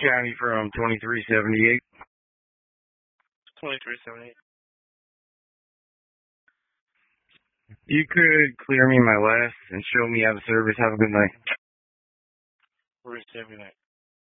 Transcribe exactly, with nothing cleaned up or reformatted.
County from twenty-three seventy-eight. twenty-three seventy-eight. You could clear me my last and show me how the service. Have a good night. three seventy-eight.